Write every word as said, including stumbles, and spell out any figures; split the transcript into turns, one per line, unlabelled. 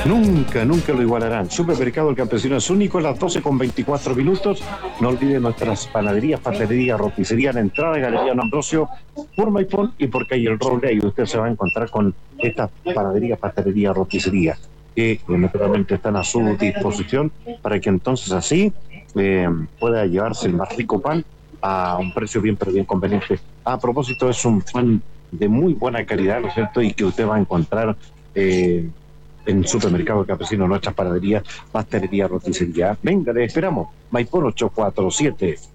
Nunca, nunca lo igualarán. Supermercado El Campesino es único a las doce con veinticuatro minutos. No olviden nuestras panaderías, pastelería, roticería, la entrada de Galería Don Ambrosio, por Maipón y por Calle El Roble. Y usted se va a encontrar con estas panaderías, pastelería, roticería, que eh, naturalmente están a su disposición para que entonces así eh, pueda llevarse el más rico pan a un precio bien, pero bien conveniente. A propósito, es un pan de muy buena calidad, ¿no es cierto? Y que usted va a encontrar eh, en Supermercado Campesino, nuestras panaderías, pastelería, roticería. Venga, le esperamos. Maipón ocho cuatro siete.